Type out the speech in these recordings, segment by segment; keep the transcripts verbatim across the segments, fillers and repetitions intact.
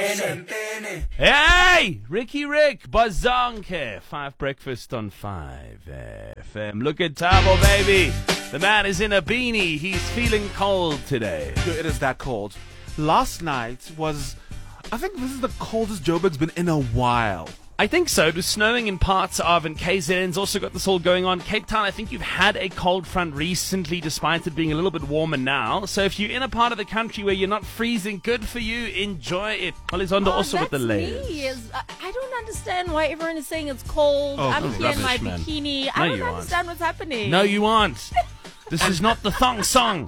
Hey, Ricky Rick, Bazonke, Five Breakfast on Five F M. Look at Tabo, baby. The man is in a beanie. He's feeling cold today. It is that cold. Last night was, I think this is the coldest Joburg's been in a while. I think so. It was snowing in parts of, and K Z N's also got this all going on. Cape Town, I think you've had a cold front recently, despite it being a little bit warmer now. So if you're in a part of the country where you're not freezing, good for you. Enjoy it. Olizondo Oh, also with the that's layers. me. Is- I I don't understand why everyone is saying it's cold. Oh, I'm oh, here in my rubbish, man. bikini. No, I don't you aren't. understand what's happening. No, you aren't. This is not the thong song.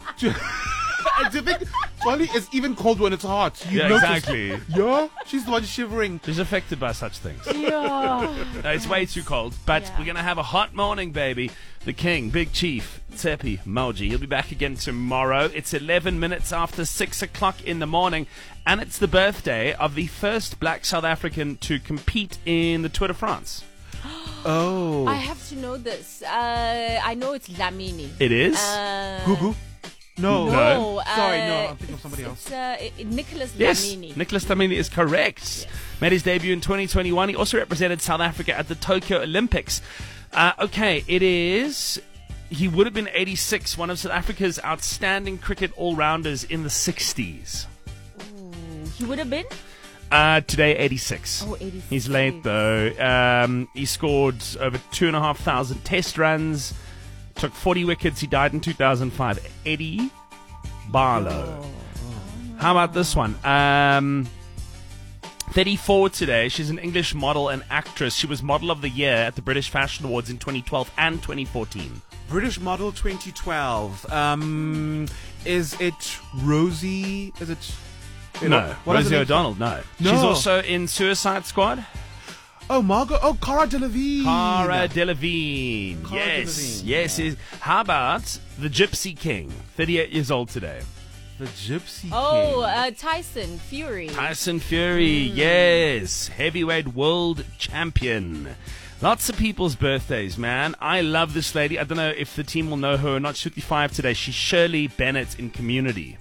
I do think Molly is even cold when it's hot. You Yeah, notice- exactly. Yeah, she's the one shivering. She's affected by such things. Yeah. No, it's way too cold, but Yeah. we're going to have a hot morning, baby. The King, Big Chief, Tsepi Mauji. He'll be back again tomorrow. It's eleven minutes after six o'clock in the morning, and it's the birthday of the first black South African to compete in the Tour de France. Oh. I have to know this. Uh, I know it's Lamini. It is? Uh, Gugu? No. No. Sorry, uh, no, I'm thinking of somebody it's, else. It's uh, i- Nicholas Yes, Lamini. Nicholas Dlamini is correct. Made his debut in twenty twenty-one. He also represented South Africa at the Tokyo Olympics. Uh, okay, it is... He would have been eighty-six, one of South Africa's outstanding cricket all-rounders in the sixties. He would have been? Uh, today, eighty-six. Oh, eighty-six. He's late, though. Um, he scored over two and a half thousand test runs, took forty wickets. He died in two thousand five. Eddie Barlow. How about this one? Um, thirty-four today. She's an English model and actress. She was Model of the Year at the British Fashion Awards in twenty twelve and twenty fourteen. British Model twenty twelve. Um, is it Rosie? Is it... you know, No, what is Rosie her name? O'Donnell, no. No. She's also in Suicide Squad. Oh, Margot. Oh, Cara Delevingne. Cara Delevingne. Cara Yes, Delevingne, yes. yeah. Is, how about the Gypsy King, thirty-eight years old today? The Gypsy Oh, King. uh, Tyson Fury. Tyson Fury, yes. Heavyweight world champion. Lots of people's birthdays, man. I love this lady. I don't know if the team will know her or not. She's fifty-five today. She's Shirley Bennett in Community.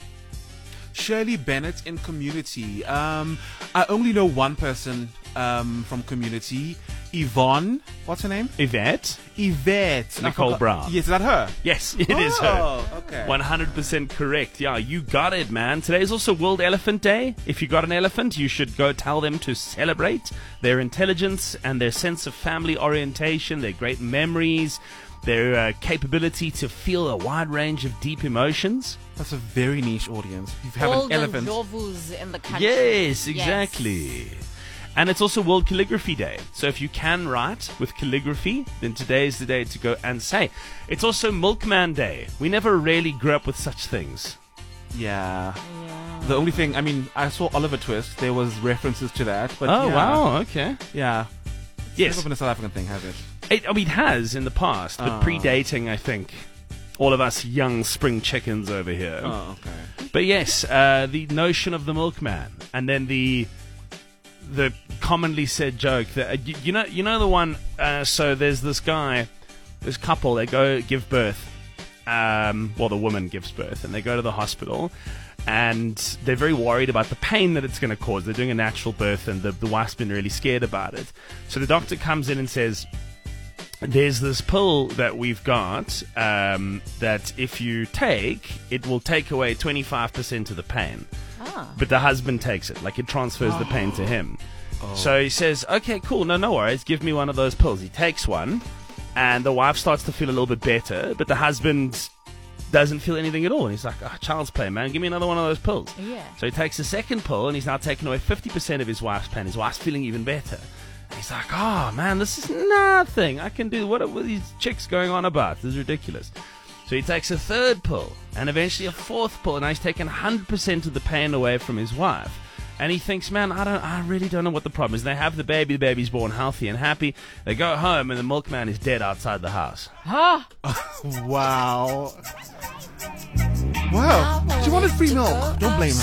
Shirley Bennett in Community. Um, I only know one person um, from Community. Yvonne. What's her name? Yvette? Yvette. I Nicole forgot- Brown. Yes, is that her? Yes, it is her. Oh, okay. one hundred percent correct. Yeah, you got it, man. Today is also World Elephant Day. If you got an elephant, you should go tell them to celebrate their intelligence and their sense of family orientation, their great memories, their uh, capability to feel a wide range of deep emotions. That's a very niche audience. You have All an the elephant. Ndlovus in the country. Yes, exactly. Yes. And it's also World Calligraphy Day. So if you can write with calligraphy, then today is the day to go and say. It's also Milkman Day. We never really grew up with such things. Yeah. Yeah. The only thing, I mean, I saw Oliver Twist. There was references to that. But Oh, yeah. wow, okay. Yeah. It's Yes. never been a South African thing, has it? It, I mean, it has in the past, but Ah. predating, I think, all of us young spring chickens over here. Oh, okay. But yes, uh, the notion of the milkman, and then the the commonly said joke that uh, you, you know, you know the one. Uh, so there's this guy, this couple. They go give birth. Um, well, the woman gives birth, and they go to the hospital. And they're very worried about the pain that it's going to cause. They're doing a natural birth, and the, the wife's been really scared about it. So the doctor comes in and says, there's this pill that we've got um, that if you take, it will take away twenty-five percent of the pain. Ah. But the husband takes it, like it transfers the pain to him. So he says, okay, cool, no, no worries, give me one of those pills. He takes one, and the wife starts to feel a little bit better, but the husband doesn't feel anything at all. And he's like, oh, child's play, man, give me another one of those pills. Yeah. So he takes the second pill, and he's now taken away fifty percent of his wife's pain. His wife's feeling even better. And he's like, oh, man, this is nothing. I can do, what are these chicks going on about? This is ridiculous. So he takes a third pill, and eventually a fourth pill, and now he's taken one hundred percent of the pain away from his wife. And he thinks, man, I don't, I really don't know what the problem is. They have the baby, the baby's born healthy and happy. They go home, and the milkman is dead outside the house. Ah. Wow. Wow. She wanted free milk. Don't blame her.